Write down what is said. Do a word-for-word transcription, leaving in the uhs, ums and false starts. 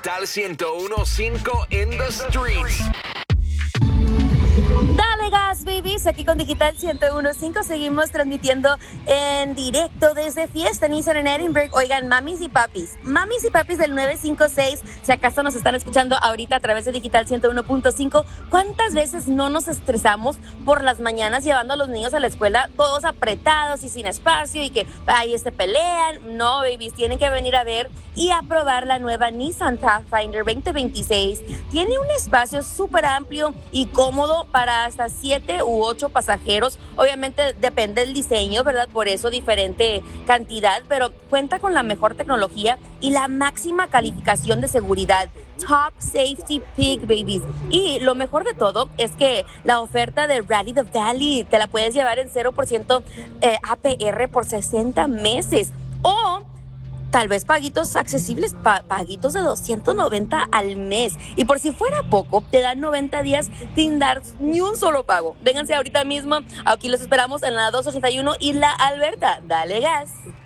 Digital ciento uno punto cinco in the streets. Dale gas, babies. Aquí con Digital ciento uno punto cinco seguimos transmitiendo en directo desde Fiesta Nissan en Edinburgh. Oigan, mamis y papis, mamis y papis del nueve cinco seis, si acaso nos están escuchando ahorita a través de Digital ciento uno punto cinco, ¿cuántas veces no nos estresamos por las mañanas llevando a los niños a la escuela todos apretados y sin espacio y que ahí se pelean? No, babies, tienen que venir a ver y a probar la nueva Nissan Pathfinder veinte veintiséis. Tiene un espacio súper amplio y cómodo para hasta siete u ocho pasajeros. Obviamente depende del diseño, ¿verdad? Por eso diferente cantidad, pero cuenta con la mejor tecnología y la máxima calificación de seguridad. Top Safety Pick, babies. Y lo mejor de todo es que la oferta de Rally the Valley te la puedes llevar en cero por ciento eh, A P R por sesenta meses. O tal vez paguitos accesibles, pa- paguitos de doscientos noventa al mes. Y por si fuera poco, te dan noventa días sin dar ni un solo pago. Vénganse ahorita mismo. Aquí los esperamos en la doscientos ochenta y uno Isla Alberta. Dale gas.